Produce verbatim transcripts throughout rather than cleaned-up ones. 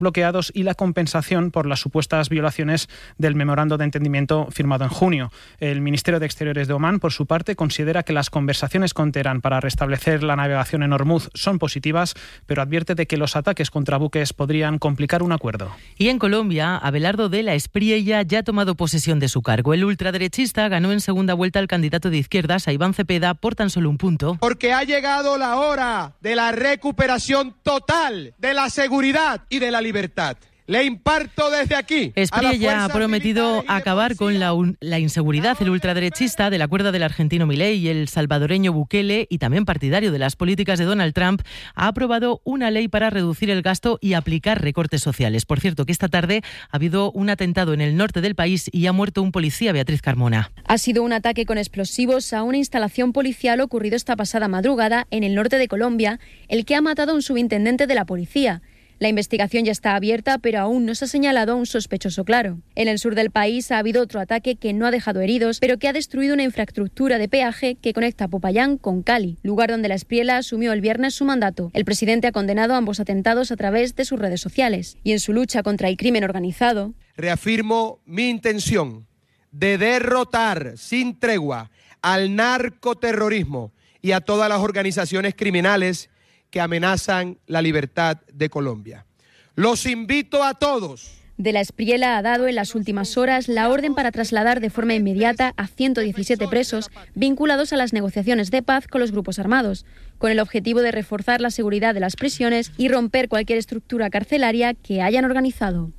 bloqueados y la compensación por las supuestas violaciones del memorando de entendimiento firmado en junio. El Ministerio de Exteriores de Omán, por su parte, considera que las conversaciones con Teherán para restablecer la navegación en Hormuz son positivas, pero advierte de que los ataques contra buques podrían complicar un acuerdo. Y en Colombia, Abelardo de la Espriella ya ha tomado posesión de su cargo. El ultraderechista ganó en segunda vuelta al candidato de izquierdas, a Iván Cepeda, por tan solo un punto. Porque ha llegado la hora de la recuperación total de la seguridad y de la libertad. libertad. Le imparto desde aquí. Espriella ha prometido acabar con la, la inseguridad. El ultraderechista de la cuerda del argentino Milei y el salvadoreño Bukele, y también partidario de las políticas de Donald Trump, ha aprobado una ley para reducir el gasto y aplicar recortes sociales. Por cierto, que esta tarde ha habido un atentado en el norte del país y ha muerto un policía, Beatriz Carmona. Ha sido un ataque con explosivos a una instalación policial ocurrido esta pasada madrugada en el norte de Colombia, el que ha matado a un subintendente de la policía. La investigación ya está abierta, pero aún no se ha señalado a un sospechoso claro. En el sur del país ha habido otro ataque que no ha dejado heridos, pero que ha destruido una infraestructura de peaje que conecta Popayán con Cali, lugar donde la Espriella asumió el viernes su mandato. El presidente ha condenado ambos atentados a través de sus redes sociales. Y en su lucha contra el crimen organizado, reafirmo mi intención de derrotar sin tregua al narcoterrorismo y a todas las organizaciones criminales que amenazan la libertad de Colombia. Los invito a todos. De la Espriella ha dado en las últimas horas la orden para trasladar de forma inmediata a ciento diecisiete presos vinculados a las negociaciones de paz con los grupos armados, con el objetivo de reforzar la seguridad de las prisiones y romper cualquier estructura carcelaria que hayan organizado.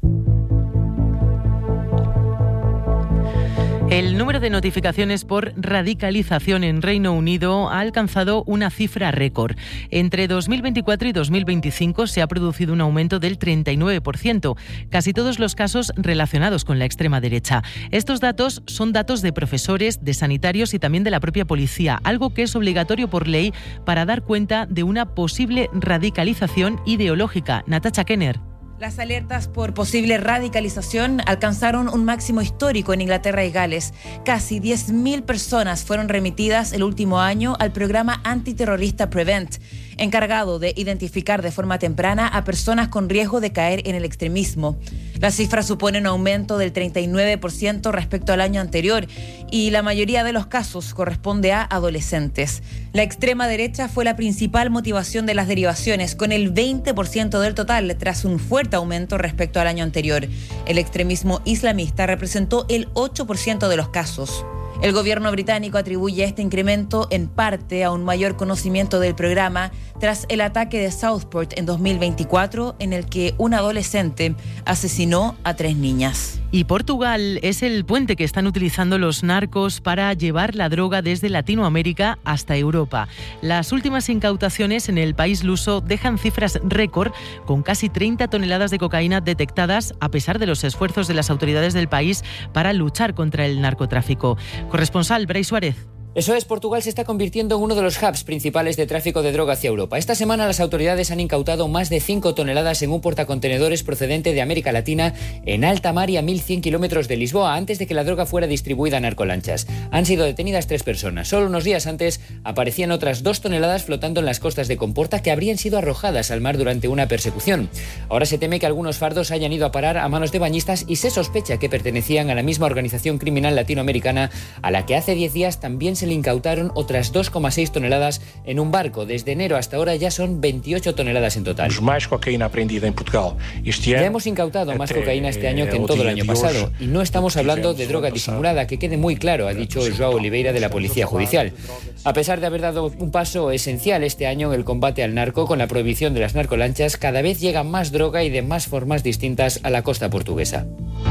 El número de notificaciones por radicalización en Reino Unido ha alcanzado una cifra récord. Entre dos mil veinticuatro y dos mil veinticinco se ha producido un aumento del treinta y nueve por ciento, casi todos los casos relacionados con la extrema derecha. Estos datos son datos de profesores, de sanitarios y también de la propia policía, algo que es obligatorio por ley para dar cuenta de una posible radicalización ideológica. Natacha Kenner. Las alertas por posible radicalización alcanzaron un máximo histórico en Inglaterra y Gales. Casi diez mil personas fueron remitidas el último año al programa antiterrorista Prevent, encargado de identificar de forma temprana a personas con riesgo de caer en el extremismo. La cifra supone un aumento del treinta y nueve por ciento respecto al año anterior y la mayoría de los casos corresponde a adolescentes. La extrema derecha fue la principal motivación de las derivaciones, con el veinte por ciento del total, tras un fuerte aumento respecto al año anterior. El extremismo islamista representó el ocho por ciento de los casos. El gobierno británico atribuye este incremento en parte a un mayor conocimiento del programa tras el ataque de Southport en dos mil veinticuatro, en el que un adolescente asesinó a tres niñas. Y Portugal es el puente que están utilizando los narcos para llevar la droga desde Latinoamérica hasta Europa. Las últimas incautaciones en el país luso dejan cifras récord, con casi treinta toneladas de cocaína detectadas, a pesar de los esfuerzos de las autoridades del país para luchar contra el narcotráfico. Corresponsal Bray Suárez. Eso es, Portugal se está convirtiendo en uno de los hubs principales de tráfico de droga hacia Europa. Esta semana las autoridades han incautado más de cinco toneladas en un portacontenedores procedente de América Latina en alta mar y a mil cien kilómetros de Lisboa, antes de que la droga fuera distribuida a narcolanchas. Han sido detenidas tres personas. Solo unos días antes aparecían otras dos toneladas flotando en las costas de Comporta, que habrían sido arrojadas al mar durante una persecución. Ahora se teme que algunos fardos hayan ido a parar a manos de bañistas y se sospecha que pertenecían a la misma organización criminal latinoamericana a la que hace diez días también se se le incautaron otras dos coma seis toneladas en un barco. Desde enero hasta ahora ya son veintiocho toneladas en total. Más cocaína aprendida en Portugal. Ya hemos incautado más cocaína este año que en todo el año pasado. Y no estamos hablando de droga disimulada, que quede muy claro, ha dicho João Oliveira de la Policía Judicial. A pesar de haber dado un paso esencial este año en el combate al narco, con la prohibición de las narcolanchas, cada vez llega más droga y de más formas distintas a la costa portuguesa.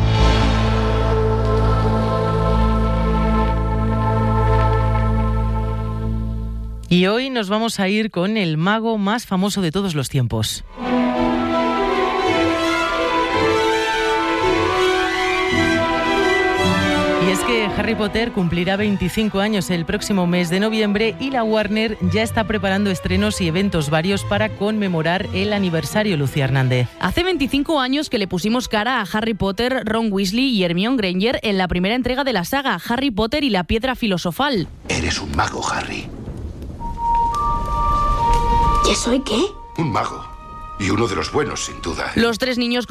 Y hoy nos vamos a ir con el mago más famoso de todos los tiempos. Y es que Harry Potter cumplirá veinticinco años el próximo mes de noviembre y la Warner ya está preparando estrenos y eventos varios para conmemorar el aniversario, Lucía Hernández. Hace veinticinco años que le pusimos cara a Harry Potter, Ron Weasley y Hermione Granger en la primera entrega de la saga, Harry Potter y la Piedra Filosofal. Eres un mago, Harry. ¿Qué soy qué? Un mago. Y uno de los buenos, sin duda. Los tres niños